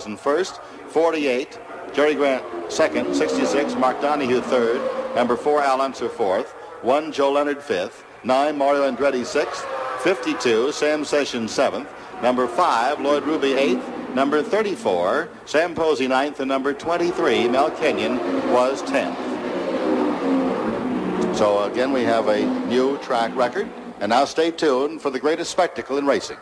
Bettenhausen first, 48. Jerry Grant second, 66. Mark Donahue third. Number 4, Al Unser fourth. 1, Joe Leonard fifth. 9, Mario Andretti sixth. 52, Sam Sessions seventh. Number 5, Lloyd Ruby eighth. Number 34, Sam Posey ninth. And number 23, Mel Kenyon, was 10th. So again, we have a new track record. And now stay tuned for the greatest spectacle in racing.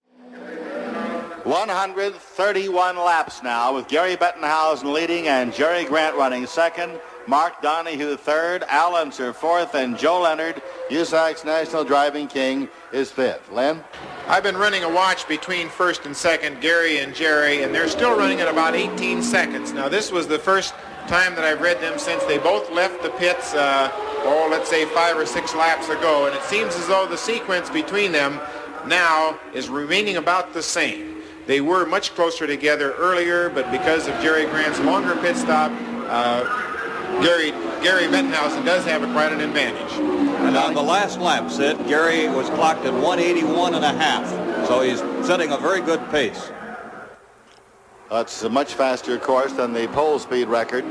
131 laps now with Gary Bettenhausen leading and Jerry Grant running second. Mark Donahue third, Al Unser fourth, and Joe Leonard, USAC's National Driving King, is fifth. Len? I've been running a watch between first and second, Gary and Jerry, and they're still running at about 18 seconds. Now, this was the first time that I've read them since they both left the pits, let's say 5 or 6 laps ago, and it seems as though the sequence between them now is remaining about the same. They were much closer together earlier, but because of Jerry Grant's longer pit stop, Gary Bettenhausen does have quite an advantage. And on the last lap, Sid, Gary was clocked at 181.5, so he's setting a very good pace. That's a much faster course than the pole speed record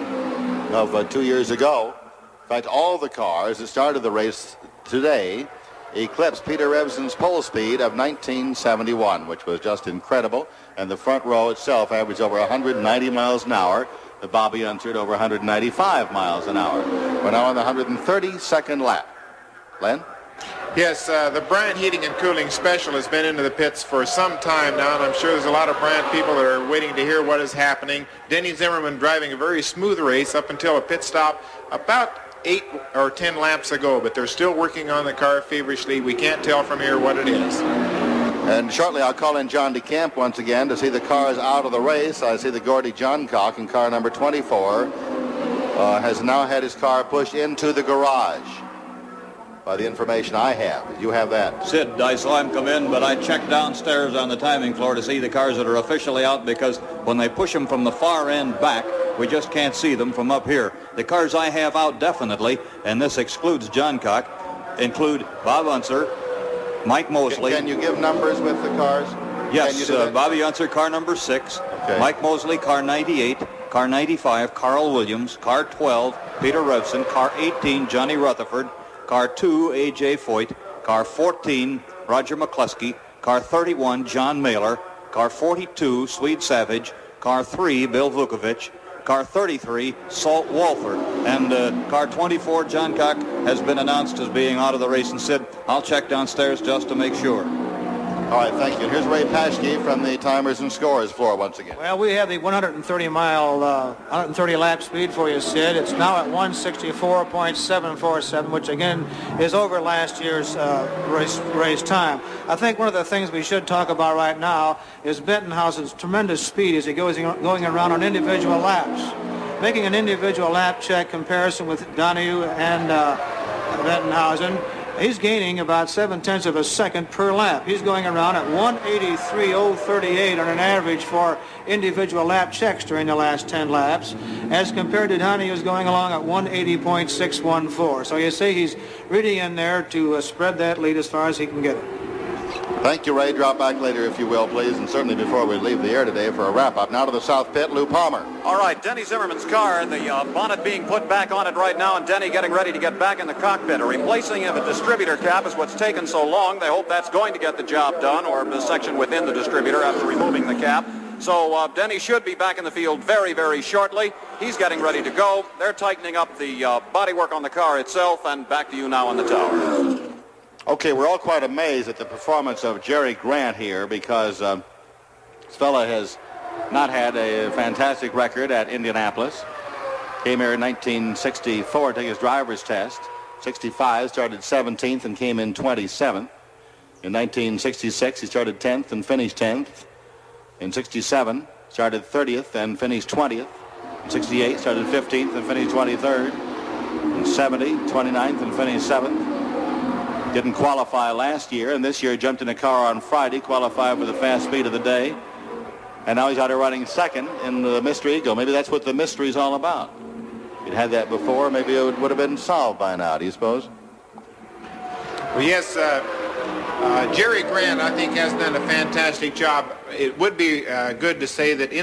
of 2 years ago. In fact, all the cars that started the race today eclipsed Peter Revson's pole speed of 1971, which was just incredible. And the front row itself averaged over 190 miles an hour. The Bobby Unser over 195 miles an hour. We're now on the 132nd lap. Len? Yes, the Bryant Heating and Cooling Special has been into the pits for some time now, and I'm sure there's a lot of Bryant people that are waiting to hear what is happening. Denny Zimmerman driving a very smooth race up until a pit stop about 8 or 10 laps ago, but they're still working on the car feverishly. We can't tell from here what it is. And shortly I'll call in John DeCamp once again to see the cars out of the race. I see the Gordy Johncock in car number 24 has now had his car pushed into the garage. By the information I have. You have that. Sid, I saw him come in, but I checked downstairs on the timing floor to see the cars that are officially out, because when they push them from the far end back, we just can't see them from up here. The cars I have out definitely, and this excludes Johncock, include Bob Unser, Mike Mosley. Can you give numbers with the cars? Yes, Bobby Unser, car number 6. Okay. Mike Mosley, car 98. Car 95, Carl Williams. Car 12, Peter Revson. Car 18, Johnny Rutherford. Car 2, A.J. Foyt. Car 14, Roger McCluskey. Car 31, John Mailer. Car 42, Swede Savage. Car 3, Bill Vukovich. Car 33, Salt Walford. And car 24, Johncock, has been announced as being out of the race. And Sid, I'll check downstairs just to make sure. All right, thank you. And here's Ray Paschke from the timers and scores floor once again. Well, we have the 130 lap speed for you, Sid. It's now at 164.747, which again is over last year's race time. I think one of the things we should talk about right now is Bettenhausen's tremendous speed as he going around on individual laps. Making an individual lap check comparison with Donahue and Bettenhausen, he's gaining about 0.7 of a second per lap. He's going around at 183.038 on an average for individual lap checks during the last 10 laps, as compared to Donahue who's going along at 180.614. So you see he's really in there to spread that lead as far as he can get it. Thank you, Ray. Drop back later if you will, please, and certainly before we leave the air today for a wrap-up. Now to the south pit, Lou Palmer. All right, Denny Zimmerman's car, the bonnet being put back on it right now, and Denny getting ready to get back in the cockpit. A replacing of a distributor cap is what's taken so long. They hope that's going to get the job done, or the section within the distributor after removing the cap. So Denny should be back in the field very, very shortly. He's getting ready to go. They're tightening up the bodywork on the car itself, and back to you now on the tower. Okay, we're all quite amazed at the performance of Jerry Grant here, because this fella has not had a fantastic record at Indianapolis. Came here in 1964 to take his driver's test. 65, started 17th and came in 27th. In 1966, he started 10th and finished 10th. In 67, started 30th and finished 20th. In 68, started 15th and finished 23rd. In 70, 29th and finished 7th. Didn't qualify last year, and this year jumped in a car on Friday, qualified for the fast speed of the day. And now he's out here running second in the Mystery Eagle. Maybe that's what the mystery's all about. If you'd had that before, maybe it would have been solved by now, do you suppose? Well, yes, Jerry Grant, I think, has done a fantastic job. It would be good to say that in